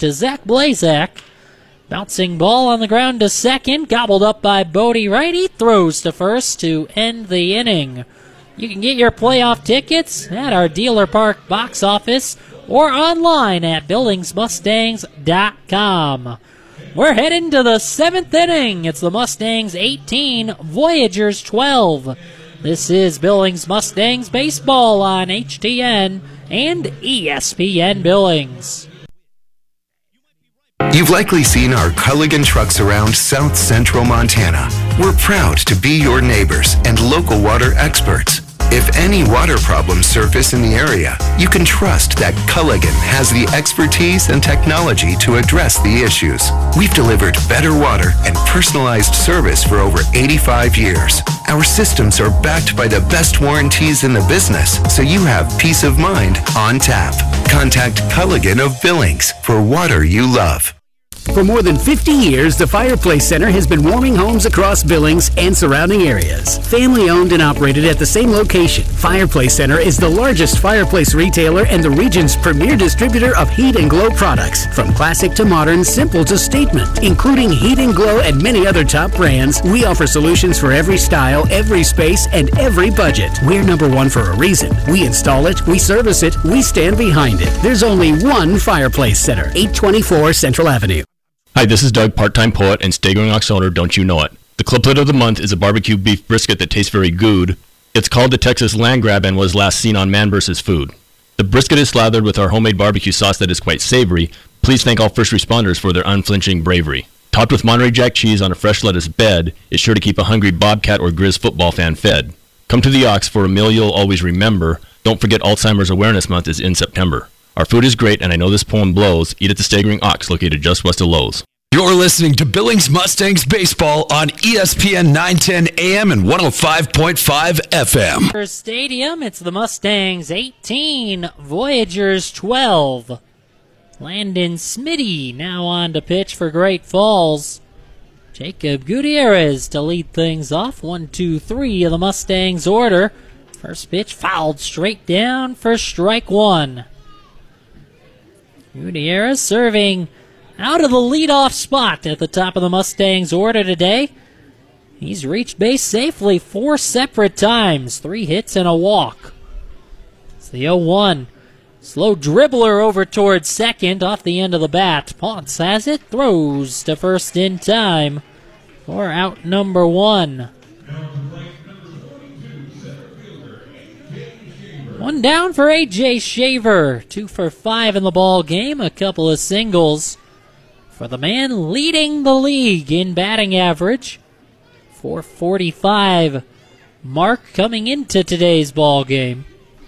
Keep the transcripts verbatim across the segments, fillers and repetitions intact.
to Zach Blazak. Bouncing ball on the ground to second, gobbled up by Bodie Wright. He throws to first to end the inning. You can get your playoff tickets at our Dealer Park box office or online at Billings Mustangs dot com. We're heading to the seventh inning. It's the Mustangs eighteen, Voyagers twelve. This is Billings Mustangs baseball on H T N and E S P N Billings. You've likely seen our Culligan trucks around South Central Montana. We're proud to be your neighbors and local water experts. If any water problems surface in the area, you can trust that Culligan has the expertise and technology to address the issues. We've delivered better water and personalized service for over eighty-five years. Our systems are backed by the best warranties in the business, so you have peace of mind on tap. Contact Culligan of Billings for water you love. For more than fifty years, the Fireplace Center has been warming homes across Billings and surrounding areas. Family owned and operated at the same location, Fireplace Center is the largest fireplace retailer and the region's premier distributor of heat and glow products. From classic to modern, simple to statement. Including Heat and Glow and many other top brands, we offer solutions for every style, every space, and every budget. We're number one for a reason. We install it, we service it, we stand behind it. There's only one Fireplace Center, eight twenty-four Central Avenue. Hi, this is Doug, part-time poet and Staggering Ox owner, Don't You Know It. The Clublet of the Month is a barbecue beef brisket that tastes very good. It's called the Texas Land Grab and was last seen on Man versus. Food. The brisket is slathered with our homemade barbecue sauce that is quite savory. Please thank all first responders for their unflinching bravery. Topped with Monterey Jack cheese on a fresh lettuce bed, it's sure to keep a hungry Bobcat or Grizz football fan fed. Come to the Ox for a meal you'll always remember. Don't forget Alzheimer's Awareness Month is in September. Our food is great, and I know this poem blows. Eat at the Staggering Ox, located just west of Lowe's. You're listening to Billings Mustangs Baseball on E S P N nine ten A M and one oh five point five F M. For Stadium, it's the Mustangs eighteen, Voyagers twelve. Landon Smitty now on to pitch for Great Falls. Jacob Gutierrez to lead things off. One, two, three of the Mustangs order. First pitch fouled straight down for strike one. Gutierrez serving out of the leadoff spot at the top of the Mustangs order today. He's reached base safely four separate times. Three hits and a walk. It's the oh one. Slow dribbler over towards second off the end of the bat. Ponce has it. Throws to first in time for out number one. One down for A J Shaver. Two for five in the ball game. A couple of singles for the man leading the league in batting average. four forty-five mark coming into today's ball game.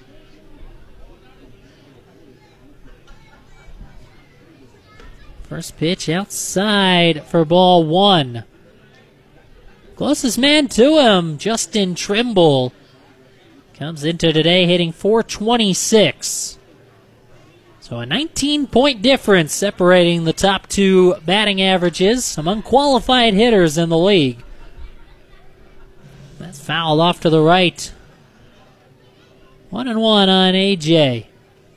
First pitch outside for ball one. Closest man to him, Justin Trimble, comes into today hitting four twenty-six. So a nineteen-point difference separating the top two batting averages among qualified hitters in the league. That's fouled off to the right. One and one on A J.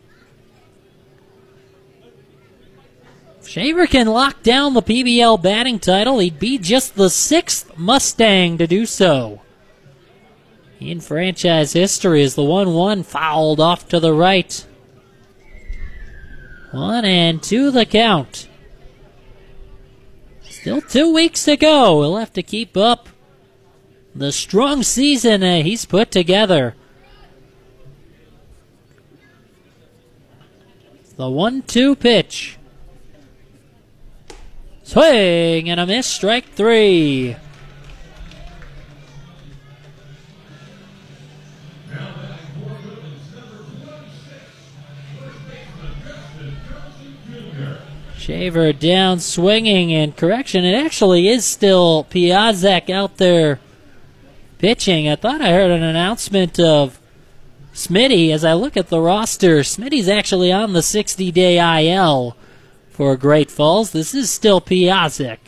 If Shaver can lock down the P B L batting title, he'd be just the sixth Mustang to do so in franchise history, as the one one fouled off to the right. One and two the count. Still two weeks to go. He'll have to keep up the strong season uh, he's put together. The one two pitch. Swing and a miss, strike three. Shaver down swinging, and correction, it actually is still Piazek out there pitching. I thought I heard an announcement of Smitty. As I look at the roster, Smitty's actually on the sixty-day I L for Great Falls. This is still Piazek,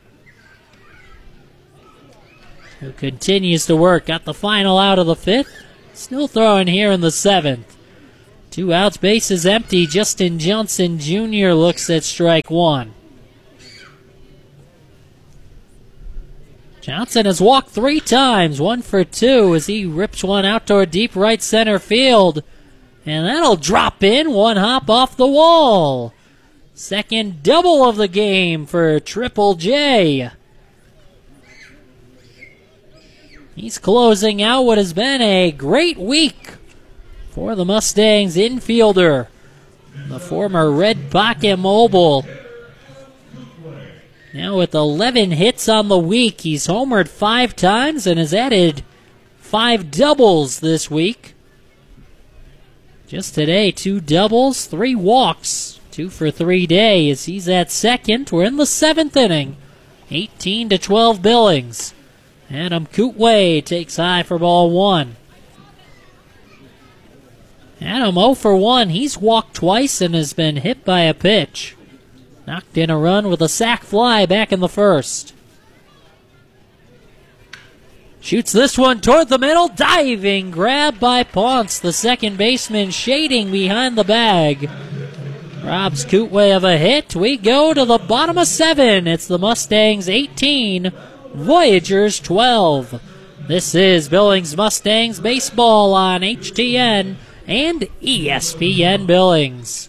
who continues to work. Got the final out of the fifth. Still throwing here in the seventh. Two outs, bases empty. Justin Johnson Junior looks at strike one. Johnson has walked three times, one for two as he rips one out toward deep right center field. And that'll drop in, one hop off the wall. Second double of the game for Triple J. He's closing out what has been a great week for the Mustangs infielder, the former Red Pocket Mobile. Now with eleven hits on the week, he's homered five times and has added five doubles this week. Just today, two doubles, three walks, two for three day as he's at second. We're in the seventh inning, eighteen to twelve Billings. Adam Kootway takes high for ball one. Adam oh for one. He's walked twice and has been hit by a pitch. Knocked in a run with a sac fly back in the first. Shoots this one toward the middle. Diving grab by Ponce, the second baseman, shading behind the bag. Robs Kootway of a hit. We go to the bottom of seven. It's the Mustangs eighteen, Voyagers twelve. This is Billings Mustangs baseball on H T N and E S P N Billings.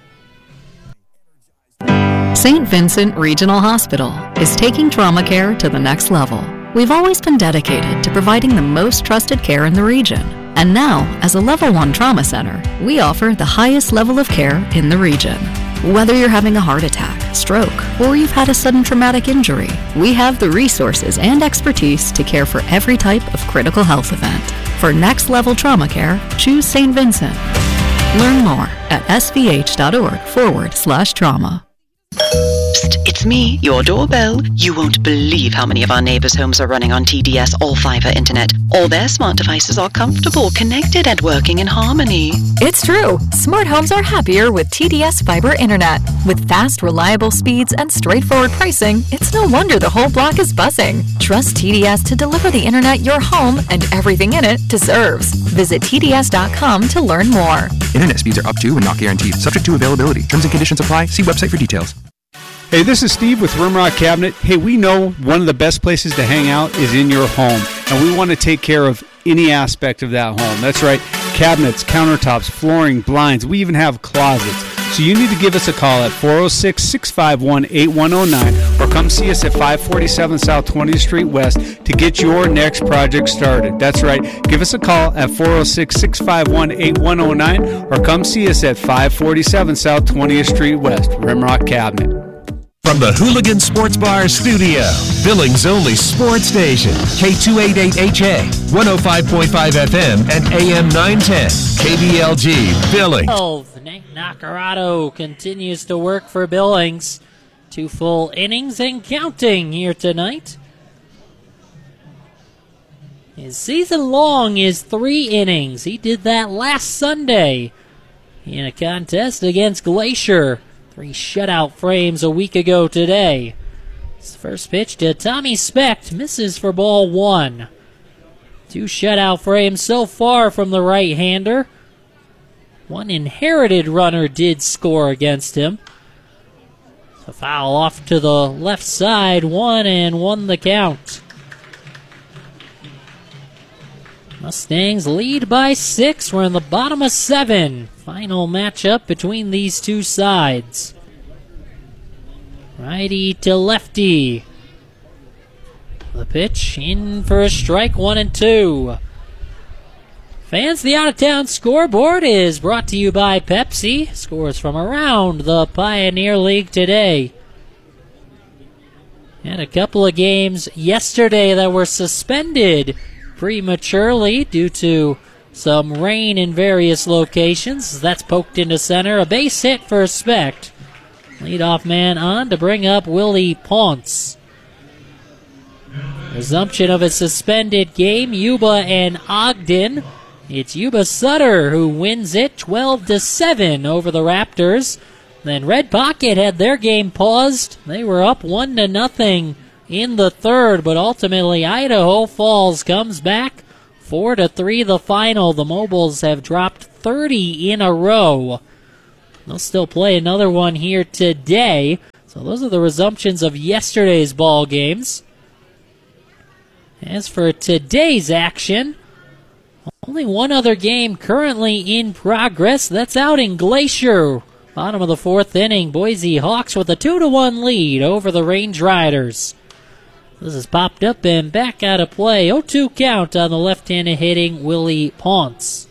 Saint Vincent Regional Hospital is taking trauma care to the next level. We've always been dedicated to providing the most trusted care in the region. And now, as a level one trauma center, we offer the highest level of care in the region. Whether you're having a heart attack, stroke, or you've had a sudden traumatic injury, we have the resources and expertise to care for every type of critical health event. For next level trauma care, choose Saint Vincent. Learn more at svh.org forward slash trauma. Psst, it's me, your doorbell. You won't believe how many of our neighbors' homes are running on T D S All-Fiber Internet. All their smart devices are comfortable, connected, and working in harmony. It's true. Smart homes are happier with T D S Fiber Internet. With fast, reliable speeds and straightforward pricing, it's no wonder the whole block is buzzing. Trust T D S to deliver the internet your home and everything in it deserves. Visit T D S dot com to learn more. Internet speeds are up to and not guaranteed. Subject to availability. Terms and conditions apply. See website for details. Hey, this is Steve with Rimrock Cabinet. Hey, we know one of the best places to hang out is in your home, and we want to take care of any aspect of that home. That's right, cabinets, countertops, flooring, blinds. We even have closets. So you need to give us a call at four oh six, six five one, eight one oh nine or come see us at five forty-seven South twentieth Street West to get your next project started. That's right, give us a call at four oh six, six five one, eight one oh nine or come see us at five forty-seven South twentieth Street West. Rimrock Cabinet. From the Hooligan Sports Bar studio, Billings' only sports station, K two eighty-eight H A, one oh five point five F M, and A M nine ten, K B L G, Billings. Oh, Nate Nacarado continues to work for Billings. Two full innings and counting here tonight. His season long is three innings. He did that last Sunday in a contest against Glacier. Three shutout frames a week ago today. His first pitch to Tommy Specht misses for ball one. Two shutout frames so far from the right-hander. One inherited runner did score against him. A foul off to the left side, one and one the count. Mustangs lead by six. We're in the bottom of seven. Final matchup between these two sides. Righty to lefty. The pitch in for a strike, one and two. Fans, the out-of-town scoreboard is brought to you by Pepsi. Scores from around the Pioneer League today. And a couple of games yesterday that were suspended prematurely due to some rain in various locations. That's poked into center. A base hit for Specht. Leadoff man on to bring up Willie Ponce. Resumption of a suspended game. Yuba and Ogden. It's Yuba Sutter who wins it twelve to seven over the Raptors. Then Red Pocket had their game paused. They were up one to nothing in the third, but ultimately Idaho Falls comes back Four to three the final. The Mobiles have dropped thirty in a row. They'll still play another one here today. So those are the resumptions of yesterday's ball games. As for today's action, only one other game currently in progress. That's out in Glacier. Bottom of the fourth inning, Boise Hawks with a two to one lead over the Range Riders. This has popped up and back out of play. oh two count on the left-handed hitting Willie Ponce.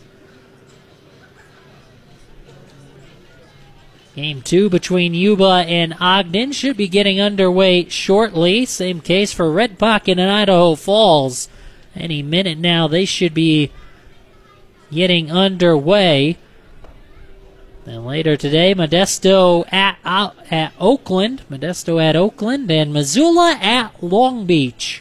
Game two between Yuba and Ogden should be getting underway shortly. Same case for Red Pocket and Idaho Falls. Any minute now they should be getting underway. Then later today, Modesto at uh, at Oakland, Modesto at Oakland, and Missoula at Long Beach.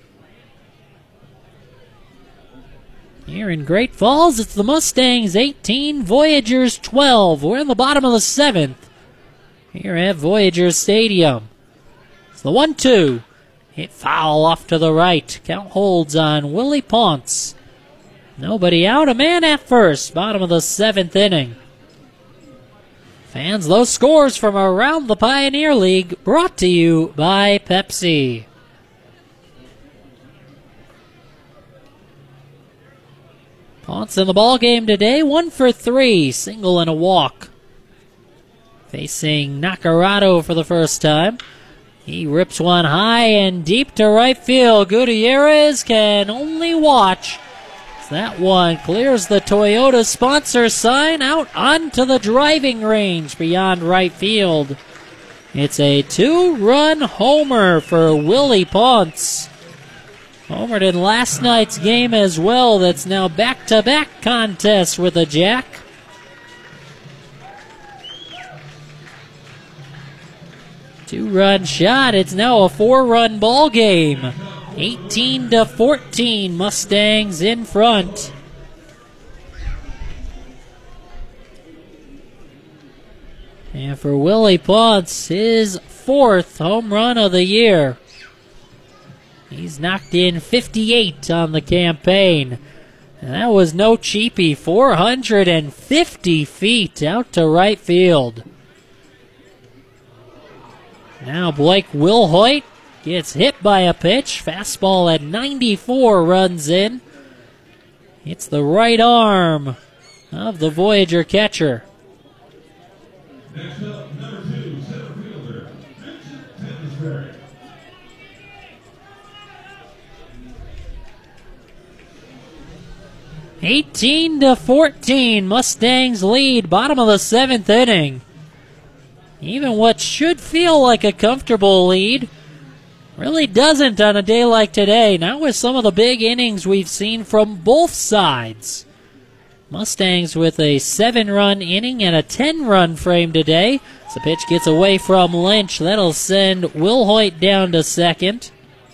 Here in Great Falls, it's the Mustangs eighteen, Voyagers twelve. We're in the bottom of the seventh here at Voyagers Stadium. It's the one two. Hit foul off to the right. Count holds on Willie Ponce. Nobody out, a man at first. Bottom of the seventh inning. Fans, those scores from around the Pioneer League brought to you by Pepsi. Ponce in the ball game today, one for three, single and a walk. Facing Nacarado for the first time. He rips one high and deep to right field. Gutierrez can only watch. That one clears the Toyota sponsor sign out onto the driving range beyond right field. It's a two-run homer for Willie Ponce. Homered in last night's game as well. That's now back-to-back contests with a jack. Two-run shot. It's now a four-run ball game. eighteen to fourteen, Mustangs in front. And for Willie Ponce, his fourth home run of the year. He's knocked in fifty-eight on the campaign. And that was no cheapie, four hundred fifty feet out to right field. Now Blake Wilhoit gets hit by a pitch. Fastball at ninety-four runs in. It's the right arm of the Voyager catcher. Next up, number two, center fielder, Vincent Temesbury. eighteen to fourteen, Mustangs lead, bottom of the seventh inning. Even what should feel like a comfortable lead really doesn't on a day like today, not with some of the big innings we've seen from both sides. Mustangs with a seven-run inning and a ten-run frame today. As the pitch gets away from Lynch, that'll send Wilhoit down to second.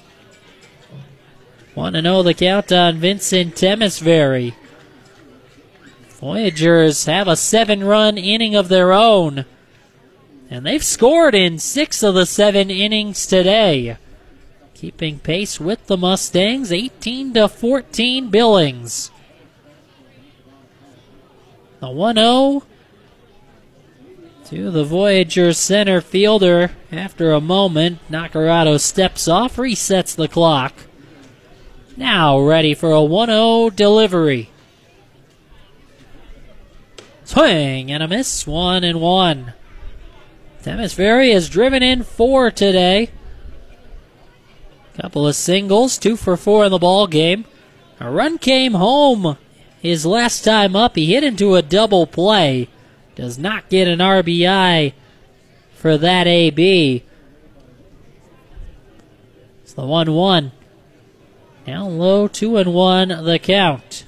Want to know the count on Vincent Temesbury. Voyagers have a seven-run inning of their own, and they've scored in six of the seven innings today. Keeping pace with the Mustangs, eighteen to fourteen Billings. The one oh to the Voyager center fielder. After a moment, Nacarado steps off, resets the clock. Now ready for a one oh delivery. Swing and a miss, one and one. Temesbury has driven in four today. Couple of singles, two for four in the ball game. A run came home his last time up. He hit into a double play. Does not get an R B I for that A B. It's the one one. Down low, two and one the count.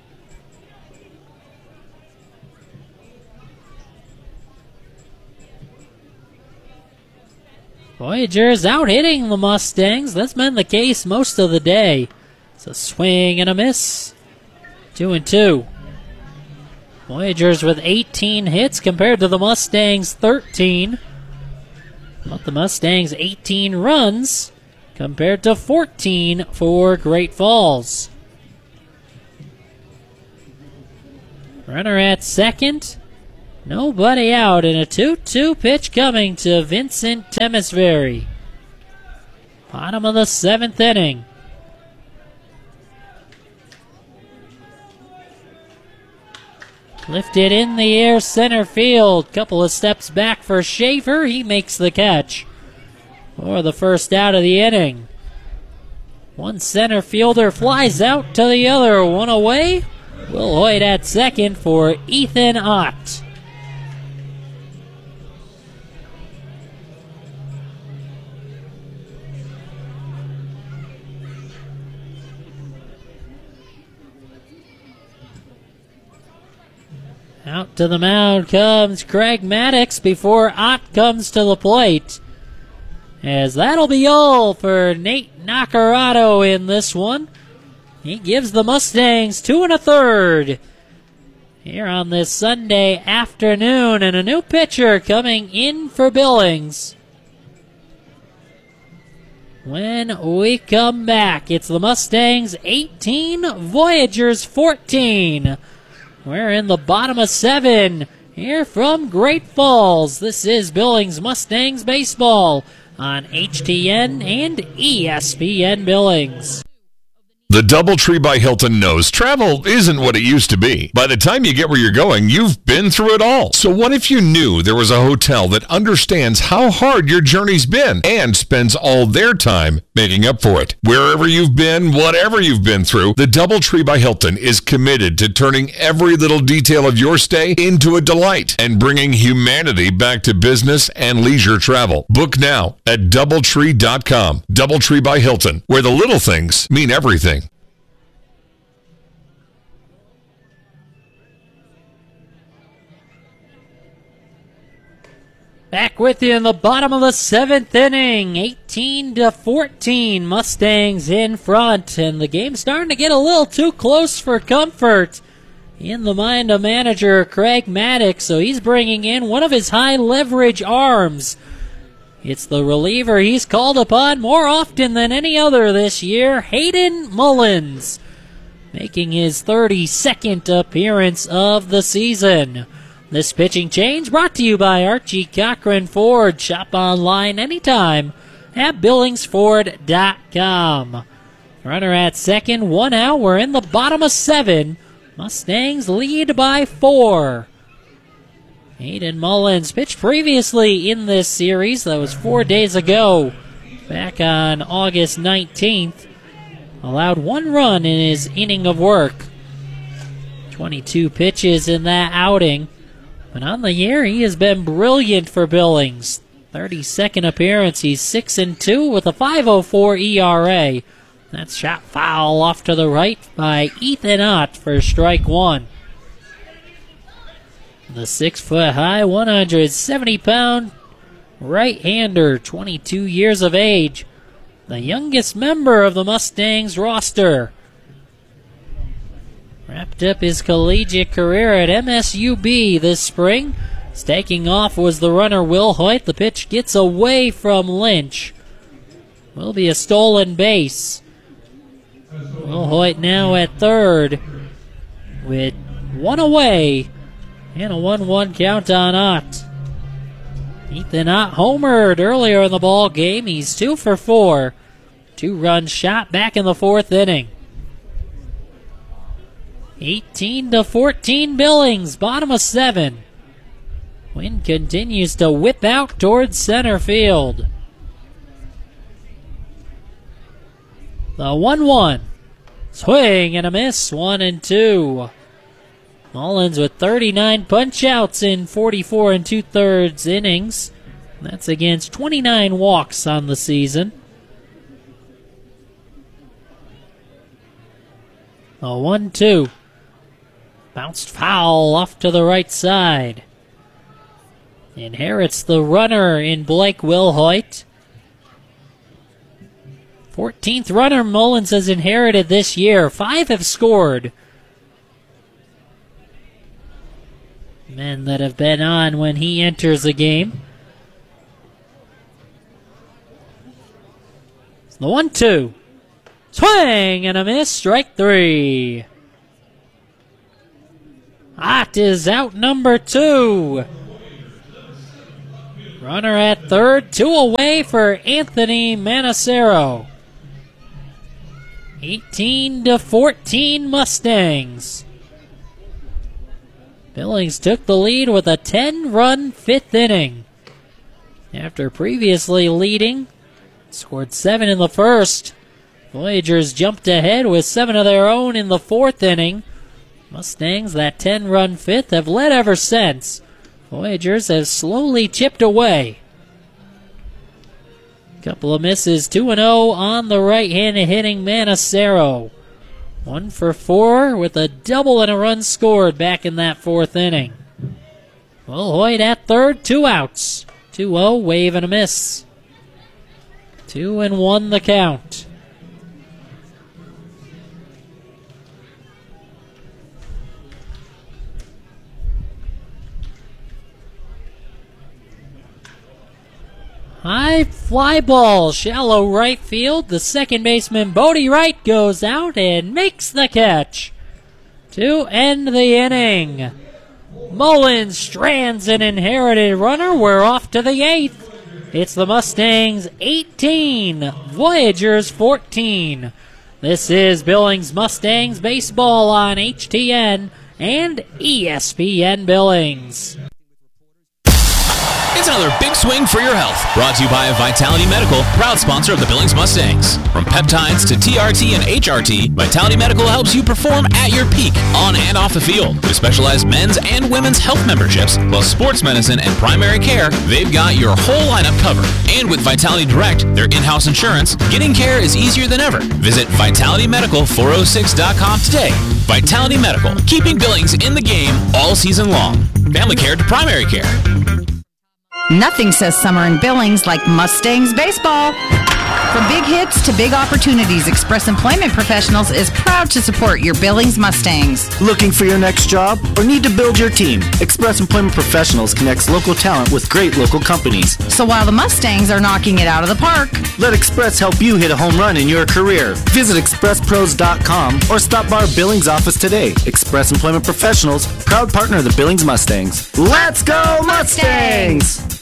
Voyagers out hitting the Mustangs. That's been the case most of the day. It's a swing and a miss. Two and two. Voyagers with eighteen hits compared to the Mustangs thirteen. But the Mustangs eighteen runs compared to fourteen for Great Falls. Runner at second. Nobody out, and a two two pitch coming to Vincent Temesbury. Bottom of the seventh inning. Lifted in the air, center field. Couple of steps back for Schaefer. He makes the catch for the first out of the inning. One center fielder flies out to the other. One away. Will Hoyt at second for Ethan Ott. Out to the mound comes Craig Maddox before Ott comes to the plate. As that'll be all for Nate Nacarado in this one. He gives the Mustangs two and a third here on this Sunday afternoon. And a new pitcher coming in for Billings. When we come back, it's the Mustangs eighteen, Voyagers fourteen. We're in the bottom of seven here from Great Falls. This is Billings Mustangs Baseball on H T N and E S P N Billings. The DoubleTree by Hilton knows travel isn't what it used to be. By the time you get where you're going, you've been through it all. So what if you knew there was a hotel that understands how hard your journey's been and spends all their time making up for it? Wherever you've been, whatever you've been through, the DoubleTree by Hilton is committed to turning every little detail of your stay into a delight and bringing humanity back to business and leisure travel. Book now at doubletree dot com. DoubleTree by Hilton, where the little things mean everything. Back with you in the bottom of the seventh inning, eighteen to fourteen, Mustangs in front, and the game's starting to get a little too close for comfort in the mind of manager Craig Maddox, so he's bringing in one of his high leverage arms. It's the reliever he's called upon more often than any other this year, Hayden Mullins, making his thirty-second appearance of the season. This pitching change brought to you by Archie Cochran Ford. Shop online anytime at billings ford dot com. Runner at second, one out. We're in the bottom of seven. Mustangs lead by four. Hayden Mullins pitched previously in this series. That was four days ago, back on August nineteenth. Allowed one run in his inning of work. twenty-two pitches in that outing. But on the year, he has been brilliant for Billings. thirty-second appearance, he's six and two with a five oh four E R A. That's shot foul off to the right by Ethan Ott for strike one. The six-foot-high, one hundred seventy pound right-hander, twenty-two years of age. The youngest member of the Mustangs roster. Wrapped up his collegiate career at M S U B this spring. Staking off was the runner Will Hoyt. The pitch gets away from Lynch. Will be a stolen base. Will Hoyt now at third with one away and a one one count on Ott. Ethan Ott homered earlier in the ball game. He's two for four. Two runs shot back in the fourth inning. eighteen to fourteen Billings, bottom of seven. Wind continues to whip out towards center field. The one one. Swing and a miss, one and two. Mullins with thirty-nine punch-outs in forty-four and two-thirds innings. That's against twenty-nine walks on the season. A one two. Bounced foul off to the right side. Inherits the runner in Blake Wilhoit. fourteenth runner Mullins has inherited this year. Five have scored. Men that have been on when he enters the game. It's the one two. Swing and a miss. Strike three. Scott is out number two. Runner at third, two away for Anthony Manacero. eighteen to fourteen Mustangs. Billings took the lead with a ten-run fifth inning. After previously leading, scored seven in the first. Voyagers jumped ahead with seven of their own in the fourth inning. Mustangs, that ten-run fifth, have led ever since. Voyagers have slowly chipped away. Couple of misses, two and oh on the right-handed hitting Manacero. One for four with a double and a run scored back in that fourth inning. Will Hoyt at third, two outs. two oh, wave and a miss. Two and one the count. High fly ball, shallow right field. The second baseman, Bodie Wright, goes out and makes the catch to end the inning. Mullins strands an inherited runner. We're off to the eighth. It's the Mustangs eighteen, Voyagers fourteen. This is Billings Mustangs baseball on H T N and E S P N Billings. It's another big swing for your health. Brought to you by Vitality Medical, proud sponsor of the Billings Mustangs. From peptides to T R T and H R T, Vitality Medical helps you perform at your peak, on and off the field. With specialized men's and women's health memberships, plus sports medicine and primary care, they've got your whole lineup covered. And with Vitality Direct, their in-house insurance, getting care is easier than ever. Visit vitality medical four oh six dot com today. Vitality Medical, keeping Billings in the game all season long. Family care to primary care. Nothing says summer in Billings like Mustangs baseball. From big hits to big opportunities, Express Employment Professionals is proud to support your Billings Mustangs. Looking for your next job or need to build your team? Express Employment Professionals connects local talent with great local companies. So while the Mustangs are knocking it out of the park, let Express help you hit a home run in your career. Visit express pros dot com or stop by our Billings office today. Express Employment Professionals, proud partner of the Billings Mustangs. Let's go Mustangs!